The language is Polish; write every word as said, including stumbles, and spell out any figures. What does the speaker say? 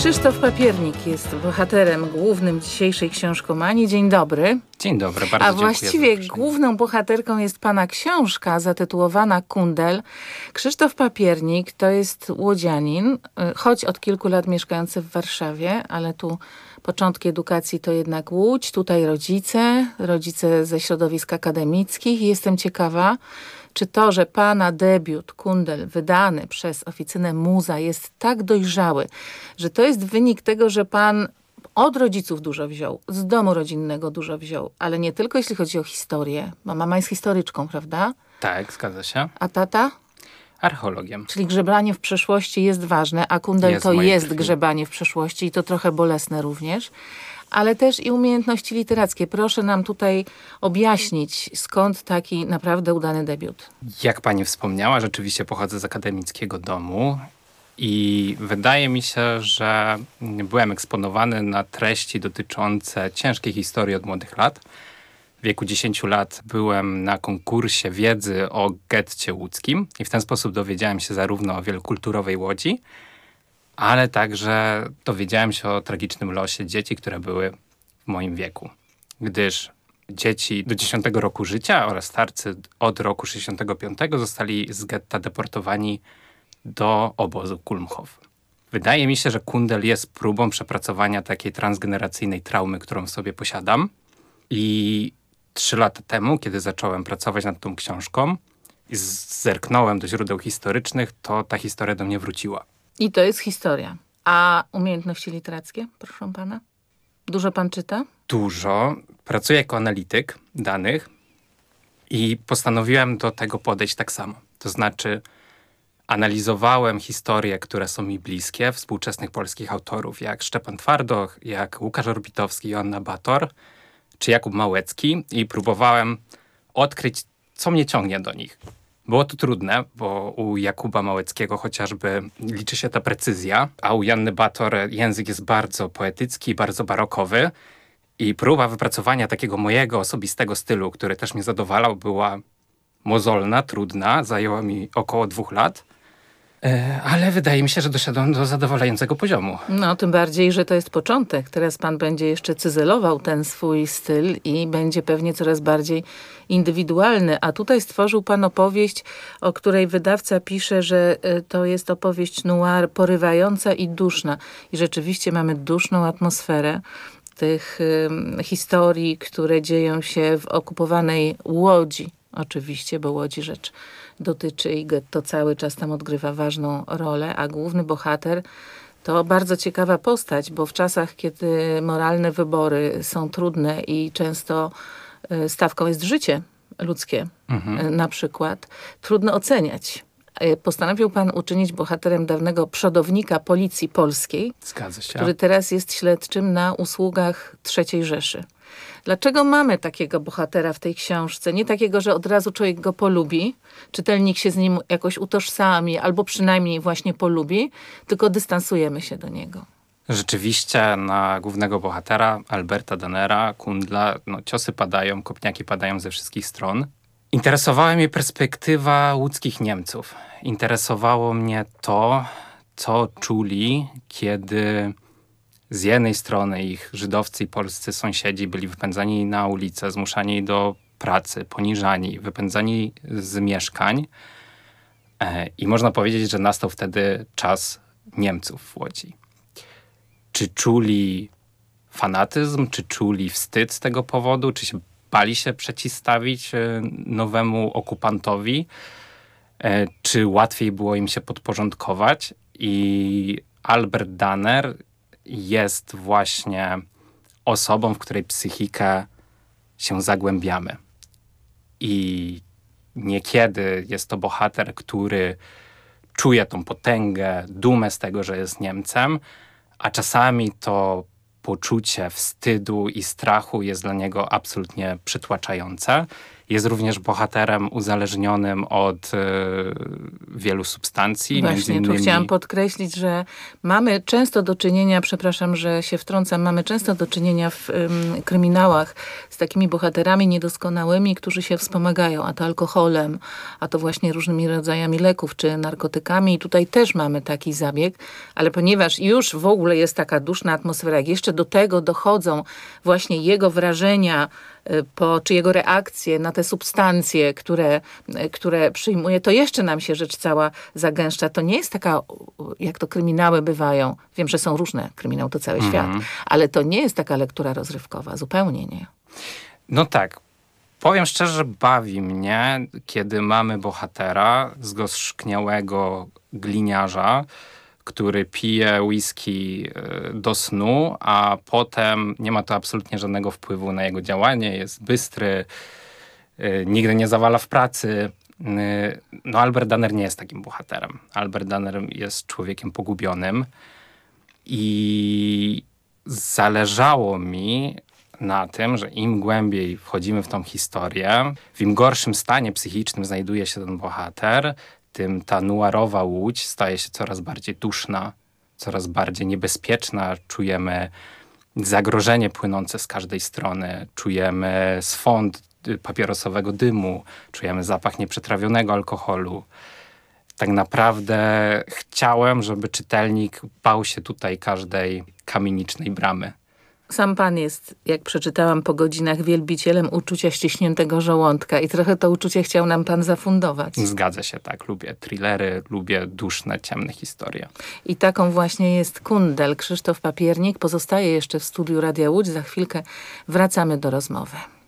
Krzysztof Papiernik jest bohaterem głównym dzisiejszej książkomanii. Dzień dobry. Dzień dobry, bardzo A dziękuję. właściwie główną bohaterką jest pana książka zatytułowana Kundel. Krzysztof Papiernik to jest łodzianin, choć od kilku lat mieszkający w Warszawie, ale tu początki edukacji to jednak Łódź, tutaj rodzice, rodzice ze środowisk akademickich. Jestem ciekawa, czy to, że pana debiut Kundel wydany przez Oficynę Muza jest tak dojrzały, że to jest wynik tego, że pan od rodziców dużo wziął, z domu rodzinnego dużo wziął, ale nie tylko jeśli chodzi o historię, bo mama jest historyczką, prawda? Tak, zgadza się. A tata? Archeologiem. Czyli grzebanie w przeszłości jest ważne, a Kundel Jest to w jest krwi. grzebanie w przeszłości i to trochę bolesne również. Ale też i umiejętności literackie. Proszę nam tutaj objaśnić, skąd taki naprawdę udany debiut. Jak pani wspomniała, rzeczywiście pochodzę z akademickiego domu i wydaje mi się, że byłem eksponowany na treści dotyczące ciężkiej historii od młodych lat. W wieku dziesięciu lat byłem na konkursie wiedzy o getcie łódzkim i w ten sposób dowiedziałem się zarówno o wielokulturowej Łodzi, ale także dowiedziałem się o tragicznym losie dzieci, które były w moim wieku. Gdyż dzieci do dziesiątego roku życia oraz starcy od roku sześćdziesiątego piątego zostali z getta deportowani do obozu Kulmhof. Wydaje mi się, że Kundel jest próbą przepracowania takiej transgeneracyjnej traumy, którą w sobie posiadam. I trzy lata temu, kiedy zacząłem pracować nad tą książką i zerknąłem do źródeł historycznych, to ta historia do mnie wróciła. I to jest historia. A umiejętności literackie, proszę pana? Dużo pan czyta? Dużo. Pracuję jako analityk danych i postanowiłem do tego podejść tak samo. To znaczy analizowałem historie, które są mi bliskie, współczesnych polskich autorów, jak Szczepan Twardoch, jak Łukasz Orbitowski, Joanna Bator, czy Jakub Małecki i próbowałem odkryć, co mnie ciągnie do nich. Było to trudne, bo u Jakuba Małeckiego chociażby liczy się ta precyzja, a u Joanny Bator język jest bardzo poetycki, bardzo barokowy i próba wypracowania takiego mojego osobistego stylu, który też mnie zadowalał, była mozolna, trudna, zajęła mi około dwóch lat. Ale wydaje mi się, że doszedłem do zadowalającego poziomu. No, tym bardziej, że to jest początek. Teraz pan będzie jeszcze cyzelował ten swój styl i będzie pewnie coraz bardziej indywidualny. A tutaj stworzył pan opowieść, o której wydawca pisze, że to jest opowieść noir porywająca i duszna. I rzeczywiście mamy duszną atmosferę tych y, historii, które dzieją się w okupowanej Łodzi. Oczywiście, bo Łodzi rzecz dotyczy i getto cały czas tam odgrywa ważną rolę, a główny bohater to bardzo ciekawa postać, bo w czasach, kiedy moralne wybory są trudne i często stawką jest życie ludzkie, mhm. na przykład, trudno oceniać. Postanowił pan uczynić bohaterem dawnego przodownika policji polskiej, Zgadza się. który teraz jest śledczym na usługach trzeciej Rzeszy. Dlaczego mamy takiego bohatera w tej książce? Nie takiego, że od razu człowiek go polubi, czytelnik się z nim jakoś utożsami, albo przynajmniej właśnie polubi, tylko dystansujemy się do niego. Rzeczywiście na głównego bohatera, Alberta Dannera, Kundla, no, ciosy padają, kopniaki padają ze wszystkich stron. Interesowała mnie perspektywa łódzkich Niemców. Interesowało mnie to, co czuli, kiedy z jednej strony ich żydowscy i polscy sąsiedzi byli wypędzani na ulicę, zmuszani do pracy, poniżani, wypędzani z mieszkań. I można powiedzieć, że nastał wtedy czas Niemców w Łodzi. Czy czuli fanatyzm, czy czuli wstyd z tego powodu, czy się bali się przeciwstawić nowemu okupantowi, czy łatwiej było im się podporządkować? I Albert Danner jest właśnie osobą, w której psychikę się zagłębiamy. I niekiedy jest to bohater, który czuje tą potęgę, dumę z tego, że jest Niemcem, a czasami to poczucie wstydu i strachu jest dla niego absolutnie przytłaczające. Jest również bohaterem uzależnionym od y, wielu substancji. Właśnie, między innymi... tu chciałam podkreślić, że mamy często do czynienia, przepraszam, że się wtrącam, mamy często do czynienia w ym, kryminałach z takimi bohaterami niedoskonałymi, którzy się wspomagają, a to alkoholem, a to właśnie różnymi rodzajami leków czy narkotykami. I tutaj też mamy taki zabieg, ale ponieważ już w ogóle jest taka duszna atmosfera, jak jeszcze do tego dochodzą właśnie jego wrażenia, po, czy jego reakcje na te substancje, które, które przyjmuje, to jeszcze nam się rzecz cała zagęszcza. To nie jest taka, jak to kryminały bywają. Wiem, że są różne, kryminał to cały Mhm. świat, ale to nie jest taka lektura rozrywkowa, zupełnie nie. No tak. Powiem szczerze, bawi mnie, kiedy mamy bohatera zgorzkniałego gliniarza, który pije whisky do snu, a potem nie ma to absolutnie żadnego wpływu na jego działanie. Jest bystry, nigdy nie zawala w pracy. No Albert Danner nie jest takim bohaterem. Albert Danner jest człowiekiem pogubionym i zależało mi na tym, że im głębiej wchodzimy w tą historię, w im gorszym stanie psychicznym znajduje się ten bohater, tym ta noirowa łódź staje się coraz bardziej duszna, coraz bardziej niebezpieczna. Czujemy zagrożenie płynące z każdej strony. Czujemy swąd papierosowego dymu. Czujemy zapach nieprzetrawionego alkoholu. Tak naprawdę chciałem, żeby czytelnik bał się tutaj każdej kamienicznej bramy. Sam pan jest, jak przeczytałam po godzinach, wielbicielem uczucia ściśniętego żołądka i trochę to uczucie chciał nam pan zafundować. Zgadza się, tak. Lubię thrillery, lubię duszne, ciemne historie. I taką właśnie jest Kundel. Krzysztof Papiernik pozostaje jeszcze w studiu Radia Łódź. Za chwilkę wracamy do rozmowy.